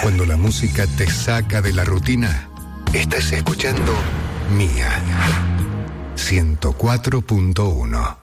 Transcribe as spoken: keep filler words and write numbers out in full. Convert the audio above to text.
Cuando la música te saca de la rutina, estás escuchando Mía ciento cuatro punto uno.